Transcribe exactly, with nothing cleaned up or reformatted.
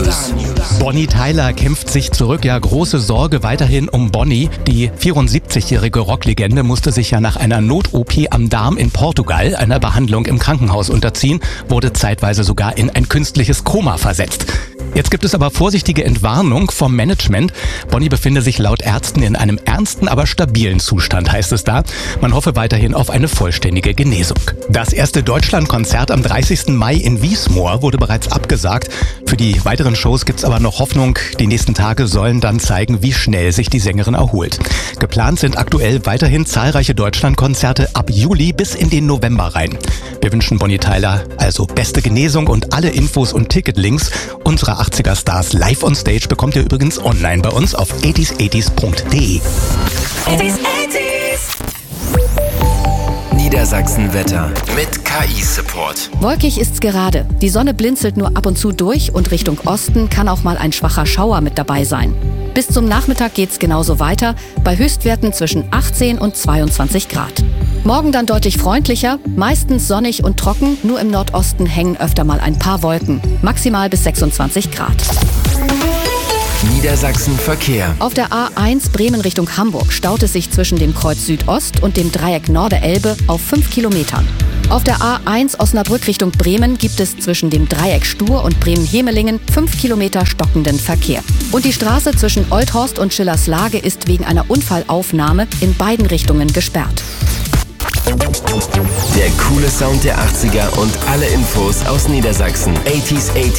Star-News. Bonnie Tyler kämpft sich zurück. Ja, große Sorge weiterhin um Bonnie. Die vierundsiebzigjährige Rocklegende musste sich ja nach einer Not-O P am Darm in Portugal einer Behandlung im Krankenhaus unterziehen, wurde zeitweise sogar in ein künstliches Koma versetzt. Jetzt gibt es aber vorsichtige Entwarnung vom Management. Bonnie befinde sich laut Ärzten in einem ernsten, aber stabilen Zustand, heißt es da. Man hoffe weiterhin auf eine vollständige Genesung. Das erste Deutschlandkonzert am dreißigsten Mai in Wiesmoor wurde bereits abgesagt. Für die weiteren Shows gibt's aber noch Hoffnung. Die nächsten Tage sollen dann zeigen, wie schnell sich die Sängerin erholt. Geplant sind aktuell weiterhin zahlreiche Deutschlandkonzerte ab Juli bis in den November rein. Wir wünschen Bonnie Tyler also beste Genesung und alle Infos und Ticketlinks unserer achtziger Stars live on stage bekommt ihr übrigens online bei uns auf achtzig achtzig punkt de. Niedersachsen-Wetter mit K I-Support. Wolkig ist's gerade. Die Sonne blinzelt nur ab und zu durch und Richtung Osten kann auch mal ein schwacher Schauer mit dabei sein. Bis zum Nachmittag geht's genauso weiter, bei Höchstwerten zwischen achtzehn und zweiundzwanzig Grad. Morgen dann deutlich freundlicher, meistens sonnig und trocken, nur im Nordosten hängen öfter mal ein paar Wolken, maximal bis sechsundzwanzig Grad. Niedersachsen Verkehr. Auf der A eins Bremen Richtung Hamburg staut es sich zwischen dem Kreuz Südost und dem Dreieck Norde-Elbe auf fünf Kilometern. Auf der A eins Osnabrück Richtung Bremen gibt es zwischen dem Dreieck Stur und Bremen-Hemelingen fünf Kilometer stockenden Verkehr. Und die Straße zwischen Oldhorst und Schillerslage ist wegen einer Unfallaufnahme in beiden Richtungen gesperrt. Der coole Sound der achtziger und alle Infos aus Niedersachsen. achtzig achtzig